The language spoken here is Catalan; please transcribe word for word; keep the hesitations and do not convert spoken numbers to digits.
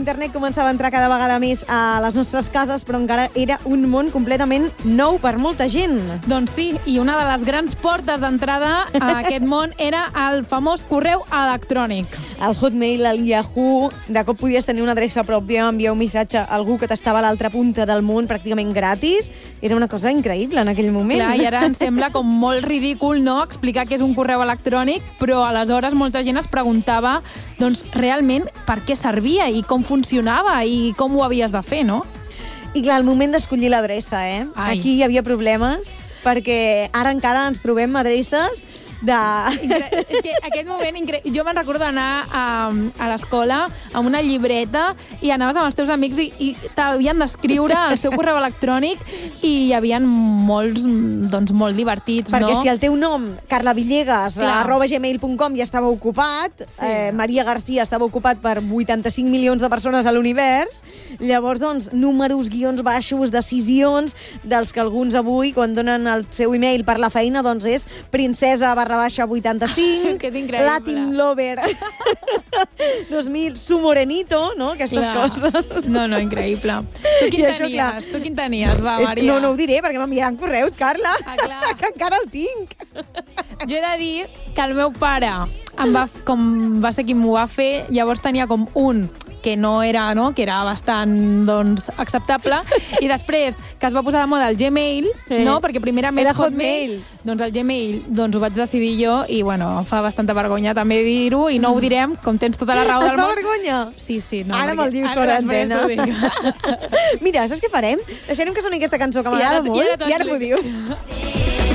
internet començava a entrar cada vegada més a les nostres cases, però encara era un món completament nou per molta gent. Doncs sí, i una de les grans portes d'entrada a aquest món era el famós correu electrònic. El Hotmail, el Yahoo, de cop podies tenir una adreça pròpia, enviar un missatge a algú que t'estava a l'altra punta del món pràcticament gratis. Era una cosa increïble en aquell moment. Clar, i ara em sembla com molt ridícul, no?, explicar què és un correu electrònic, però aleshores molta gent es preguntava, doncs, realment per què servia i com funcionava i com ho havies de fer, no? I clar, el moment d'escollir l'adreça, eh? Ai. Aquí hi havia problemes, perquè ara encara ens trobem adreces de... Incre... És que aquest moment... Incre... Jo me'n recordo d'anar a, a l'escola amb una llibreta i anaves amb els teus amics i, i t'havien d'escriure el seu correu electrònic i hi havia molts, doncs, molt divertits, perquè no? si el teu nom, Carla Villegas, Clar. arroba gmail punt com, ja estava ocupat, Sí. eh, Maria Garcia estava ocupat per vuitanta-cinc milions de persones a l'univers, llavors, doncs, números, guions baixos, decisions, dels que alguns avui, quan donen el seu email per la feina, doncs és princesa barra baixa vuitanta-cinc, Que és increïble. Latin Lover dos mil, su morenito, no? Aquestes Clar. coses. No, no, increïble. Tu quin I això, tenies? clar, Tu quin tenies? Va, És, Maria. no, no ho diré, perquè m'enviaran correus, Carla, Ah, clar. que encara el tinc. Jo he de dir que el meu pare, em va, com va ser qui m'ho va fer, llavors tenia com un que no era, no?, que era bastant, doncs, acceptable, i després que es va posar de moda el Gmail, Sí. no?, perquè primer era més Era Hotmail, Hotmail. doncs el Gmail, doncs ho vaig decidir jo, i bueno, em fa bastanta vergonya també dir-ho, i no ho direm, com tens tota la raó Et del fa món. vergonya? Sí, sí. No, Ara perquè- me'l dius ara fora després d'antena. t'ho dic. Mira, saps què farem? Deixarem que soni aquesta cançó que I m'agrada ara- i molt ara i ara m'ho t'explico. dius.